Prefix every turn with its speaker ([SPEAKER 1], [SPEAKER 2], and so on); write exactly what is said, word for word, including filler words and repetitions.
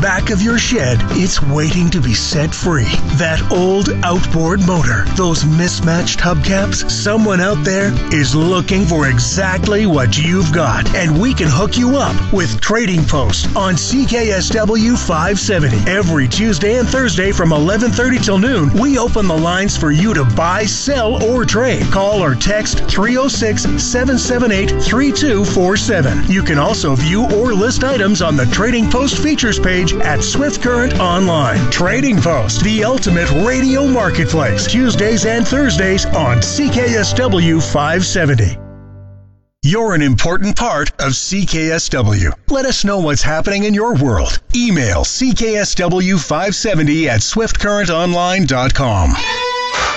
[SPEAKER 1] back of your shed, it's waiting to be set free. That old outboard motor, those mismatched hubcaps, someone out there is looking for exactly what you've got. And we can hook you up with Trading Post on C K S W five seventy. Every Tuesday and Thursday from eleven thirty till noon, we open the lines for you to buy, sell, or trade. Call or text three oh six, seven seven eight, three two four seven. You can also view or list items on the Trading Post features page at Swift Current Online. Trading Post, the ultimate radio marketplace. Tuesdays and Thursdays on C K S W five seventy. You're an important part of C K S W. Let us know what's happening in your world. Email C K S W five seventy at swift current online dot com.